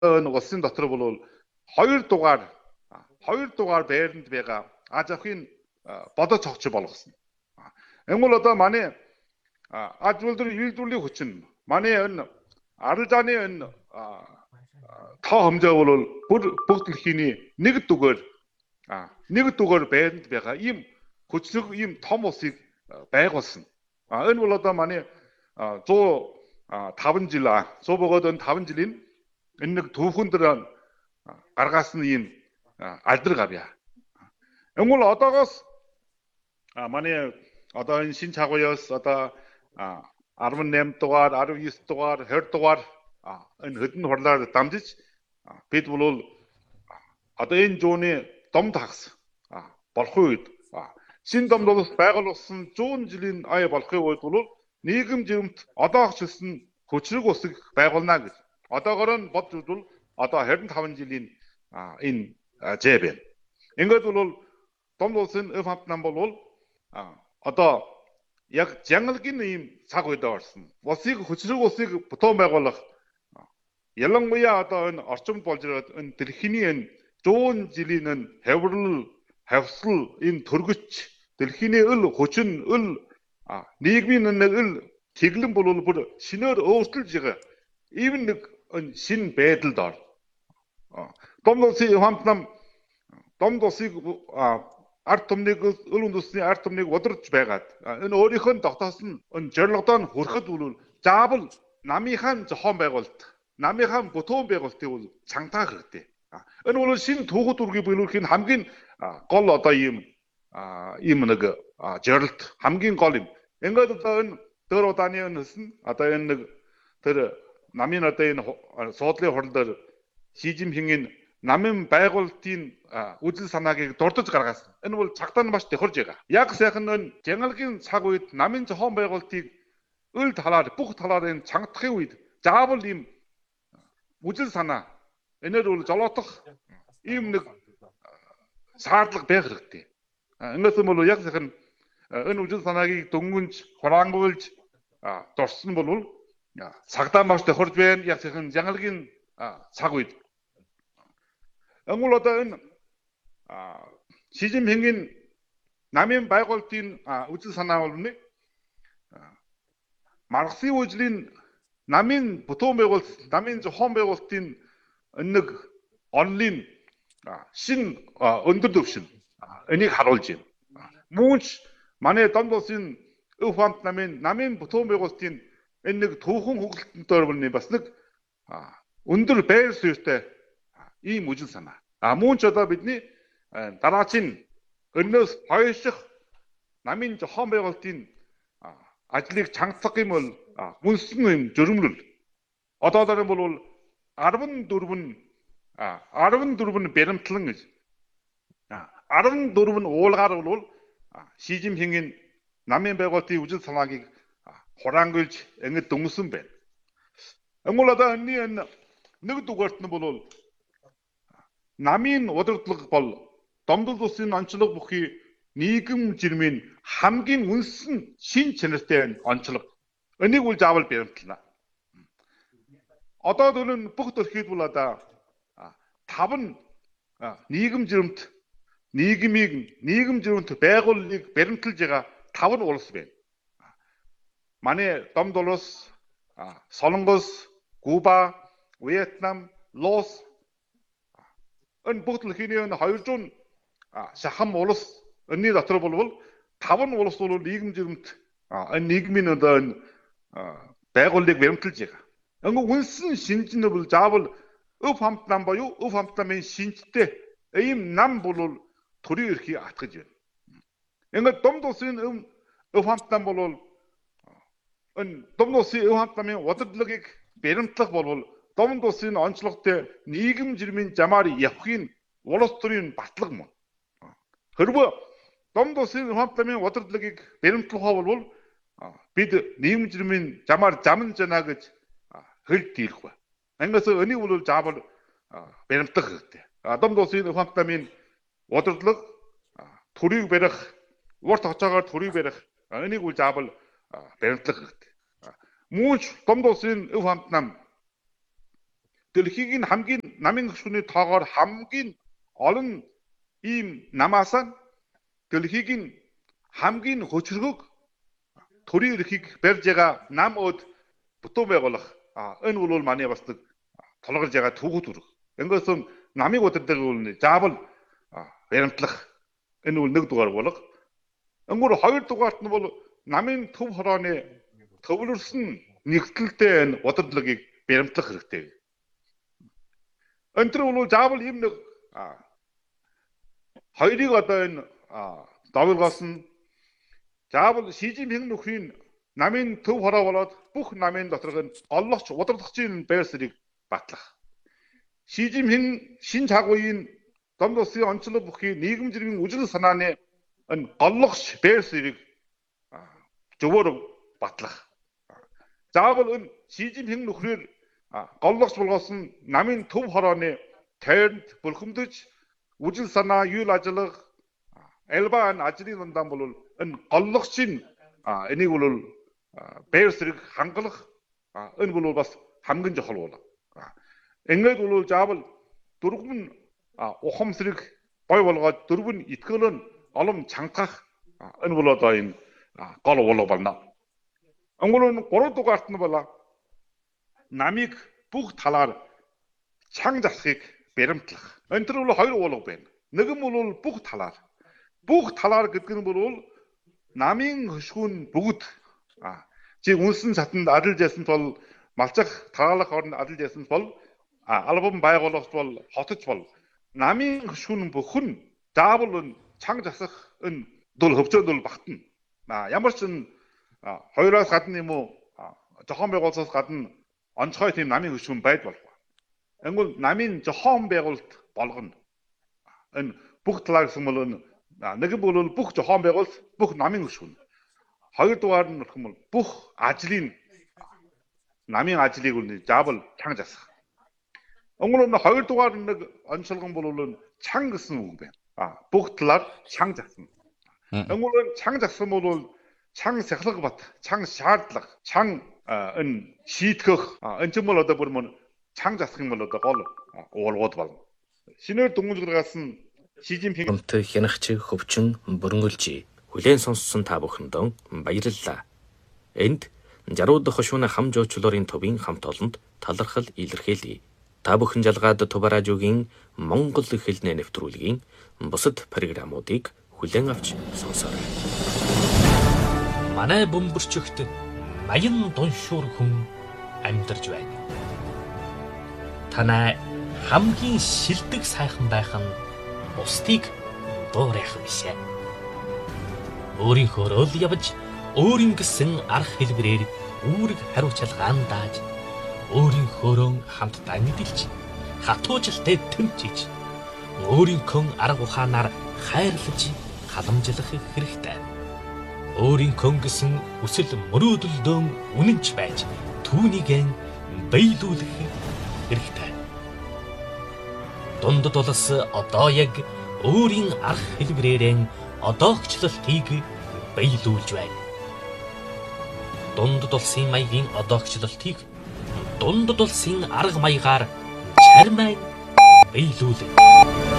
улсын дотор бол хоёр дугаар байранд байгаа аж ахуйн бодож цогч болгосон. Энгүүл одоо манай аж үйлдвэрлэлийн хүчин манай энэ арал зааны энэ тоо хэмжээ бол бүгд дэлхийн нэг дугаар байранд байгаа ийм хүчрэг ийм том улсыг байгуулсан. Энэ бол одоо манай 105 жил 105 жилийн энэ нэг түүхэн дээр гаргасан ийм алдар гавья. Энгүүл одоогоос манай одоо энэ шинэ чагуяас одоо 18 дугаар, 19 дугаар, 20 дугаар энэ хэдэн хурлаар дамжиж бид бол одоо энэ зууны домд хагас болохын үед шинэ домд байгуулсан 100 жилийн ая болохын үед бол нийгэм жирэмт одоо хчилсан хүчрэг усыг байгуулна гэж. Одоогоор нь бодж үзвэл одоо 25 жилийн энэ зэ байна. Ингээд бол домд улсын өв хамт нам бол одоо яг жангалгийн ийм цаг үед орсон. Улсыг хүчрэг улсыг бутуун байгуулах ялангуяа одоо энэ орчимд болж байгаа энэ дэлхийн энэ 100 жилийн энэ хавсал энэ төргөч дэлхийн өл хүчин нийгмийн өл тэглэн бол бүр шинээр өөрчилж байгаа. Ийм нэг шинэ байдалд ор. Домд улсын хамт нам домд улсыг ард түмнийг өл үндэсний ард түмнийг удирдах байгаад энэ өөрийнх нь дотоосон энэ зорилгодоо хүрэхэд бол заавал намынхаа зохион байгуулалт, намынхаа бутуун байгуулалтыг бол цангатах хэрэгтэй. Энэ бол шинэ түүхүүд үргийг биелүүлэхийн хамгийн гол одоо ийм нэг зорилт хамгийн гол юм. Ингээд одоо энэ дөр удааны өнөсөн одоо энэ нэг тэр намын одоо энэ суудлын хурал дээр Ши Жинпингийн намын байгуулалтын үзэл санааг дурдж гаргасан. Энэ бол цагтаа маш тохирж байгаа. Яг сайхан энэ жангалгийн цаг үед намын зохион байгуулалтыг өл талаар бүх талаар энэ цангадахын үед заавал ийм үзэл санаа энээр бол золоотох ийм нэг шаардлага байх хэрэгтэй. Ингэээс бол яг сайхан энэ үзэл санааг дөнгөнж хураангуйлж дурсан бол цагтаа маш тохирж байна. Яг сайхан жангалгийн цаг үед Энгүүл одоо энэ Ши Жинпингийн намын байгуулалтын үзэл санаа бол нэг Марксийн үжлийн намын бутуун байгуулалт, намын зохион байгуулалтын нэг онлын шин өндөр түвшин энийг харуулж байна. Мөнч манай домд улсын өв хамт намын бутуун байгуулалтын энэ нэг түүхэн хөглөлтөөр бол бас нэг өндөр байр суурьтай ийм үжил санаа. Мөнч одоо бидний дараагийн өнөөс хойших намын зохион байгуулалтын ажлыг чангацах юм бол мөнсөн юм жөрөмлөл. Одоодор бол 14 баримтлан гэж 14 уулгаар бол Ши Жинпингийн намын байгуулалтын үжил санааг хураангуйлж ингэж дөнгөсөн байна. Энгүүл одоо энэ нэг дугаарт нь бол намын удирдлага бол домдол улсын онцлог бүхий нийгэм жирмийн хамгийн үнсэн шин чанартай онцлог. Энийг бол заавал баримтлана. Одоо дөрөв бүх төрхийд бол одоо 5 нийгэм жирэмт байгууллагыг баримтлж байгаа 5 улс байна. Манай домд улс, Солонгос, Куба, Вьетнам, Лаос энэ бүгд дэлхийн 200 шахам улс энэний дотор бол 5 улс бол нийгэм жирэмт энэ нийгмийн одоо энэ байгууллагыг баримтлж байгаа. Ингээ үнсэн шинж нь бол заавал өв хамт нам боيو өв хамт намын шинжтэй ийм нам бол төрийн эрхийг атгаж байна. Ингээ домд улсын өв хамт нам бол энэ домд улсын өв хамт намын удирдлагыг баримтлах бол домд улсын онцлогтой нийгэм жирмийн замаар явахын улс төрийн батлага мөн. Хэрвээ домд улсын хамт намын удирдлагыг баримтлах бол бид нийгэм жирмийн замаар замн жана гэж хэлж дийлэх ба. Ангаас энийг бол заавал баримтлах хэрэгтэй. Домд улсын хамт намын удирдлага төрийг барих, урт хугацаагаар төрийг барих энийг бол заавал баримтлах хэрэгтэй. Мөнч домд улсын хамт нам дэлхийг нь хамгийн намын хөшгөний тоогоор хамгийн олон ийм намаас дэлхийг нь хамгийн хөчргөг төрийн эрхийг барьж байгаа нам өд бүтэн байгуулах энэ бол манай бас толгорж байгаа төвхөд үүрэг. Ингээс намыг удирдах заавал баримтлах энэ бол нэг дугаар болох. Өнгөр хоёр дугаарт нь бол намын төв хорооны төвлөрсөн нэгдэлтэй энэ удирдлагыг баримтлах хэрэгтэй. Өнтөр бол заавал ийм нэг хоёрыг одоо энэ давилгоос нь заавал Шижинпинг нөхрийн намын төв хороо болоод бүх намын доторх нь голлогч удирдагчийн байр суурийг батлах. Шижинпинг шин чагуугийн Домд улсын онцлог бүхий нийгэм жирийн үжил санааны энэ голлогч байр суурийг зөвөр батлах. Заавал энэ Шижинпинг нөхрөөр голлогч болгоос нь намын төв хорооны тойронд бүрхэмдэж үжил санаа юул ажиллах элба ажлын дундаа бол энэ голлогчийн энийг бол байр суурийг хангалах энэ бол бас хамгийн чухал бол. Ингээд бол заавал дөрвөн ухамсарыг бой болгоод дөрвөн итгэл нь олон чангах энэ бол одоо энэ гол болов байна. Өнгөрөө 3 дугаарт нь бола намыг бүх талаар чанга засахыг баримтлах. Энэ төр бол хоёр уулга байна. Нэг нь бол бүх талаар гэдэг нь бол намын хөшгүүн бүгд чи үнсэн сатанд адил жасан бол малчах таалах орнд адил жасан бол албан байгуулалт бол хотч бол намын хөшгүүн бүхэн заавал чанга засах энэ дул хөвчөөд бол багтана. Ямар ч хоёроос гадна юм уу зохион байгуулалтаас гадна онцгой тийм намын хөшгүүн байд болов. Энгүүл намын зохион байгуулалт болгоно. Энэ бүх талаар гэсэн бол нэг нь бол бүх зохион байгуулалт бүх намын хөшгүүн. Хоёр дугаар нь бол бүх намын ажлыг заавал чанга засах. Өнгөрөө хоёр дугаар нэг онцлогон бол чанга гэсэн үг байна. Бүх талаар чанга засна. Өнгөрөө чанга зассан бол чанга сахилга бат, чанга шаардлага, чанга энэ шийтгэх энэ ч юм бол одоо бүр чанга засах юм бол одоо гол уулгууд болно. Шинээр дүнгийн нь Шижинпинг өмтө хянагч хөвчин бүрэнгэлжи хүлээн сонссон та бүхэндээ баярлалаа. Энд 60 дахь хөшүүн хам жуучлалын төвийн хамт олонд талархал илэрхийлье. Та бүхэн жалгаад Төв радиогийн Монгол хэлний нэвтрүүлгийн бусад програмуудыг хүлээн авч сонсоорой. Манай бөмбөрчөгт Маян Дуншуур хүн амьдарч байна. Танай хамгийн шилдэг сайхан байх нь бусдыг дуурайх бишээ. Өөрийнхөө л явж өөрийн гэсэн арга хэлбэрээр үүрэг хариуцлагаан дааж өөрийнхөөрөө хамтдаа мэдэлж хатуужилтай тэмцэж өөрийнхөө арга ухаанаар хайрлаж халамжлах хэрэгтэй. Өөрийнхөө гэсэн хүсэл мөрөөдөлдөө үнэнч байж түүнийг биелүүлэх хэрэгтэй. Дундад улс одоо яг өөрийн арга хэлбэрээр одоогчлолтыг биелүүлж байна. Дундад улсын маягийн одоогчлолтыг дундад улсын арга маягаар чармай биелүүлэх.